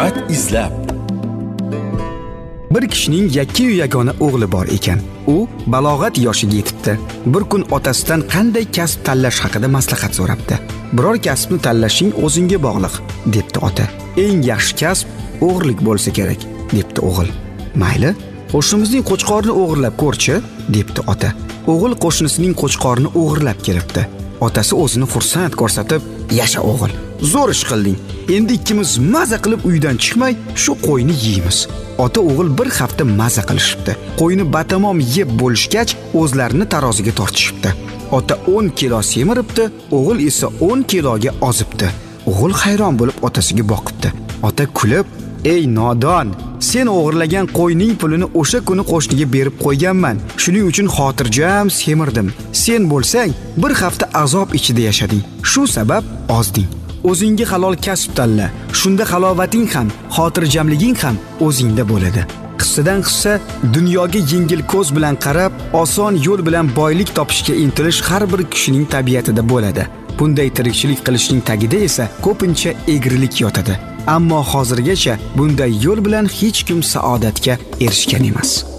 hikmat izlab. Bir kishining yakka-yu yagona o'g'li bor ekan. U balog'at yoshiga yetibdi. Bir kun otasidan qanday kasb tanlash haqida maslahat so'rabdi. "Biror kasbni tanlashing o'zingga bog'liq", debdi ota. "Eng yaxshi kasb o'g'irlik bo'lsa kerak", debdi o'g'il. "Mayli, qo'shnimizning qo'chqorini o'g'irlab ko'rchi", debdi ota. O'g'il qo'shnisining qo'chqorini o'g'irlab kelibdi. Otasi o'zini xursand ko'rsatib, "Yasha o'g'il, zo'r ish qilding. Endi ikkimiz maza qilib uydan chiqmay, shu qo'yni yeymiz." Ota o'g'il bir hafta maza qilishibdi. Qo'yni batamom yeb bo'lishgach, o'zlarini taroziga tortishibdi. Ota 10 kilo semiribdi, o'g'il esa 10 kiloga ozibdi. O'g'il hayron bo'lib otasiga boqibdi. Ota kulib, "Ey nodon, sen o'g'irlagan qo'yning pulini o'sha kuni qo'shniga berib qo'yganman. Shuning uchun xotirjam semirdim. Sen bo'lsang, bir hafta azob ichida yashading. Shu sabab ozding. O'zingga halol kasb tanla. Shunda halovating ham, xotirjamliging ham o'zingda bo'ladi." Qissadan qissa dunyoga yengil ko'z bilan qarab, oson yo'l bilan boylik topishga intilish har bir kishining tabiatida bo'ladi. Bunday tirikchilik qilishning tagida esa ko'pincha egrilik yotadi. Ammo hozirgacha bunday yo'l bilan hech kim saodatga erishgan emas.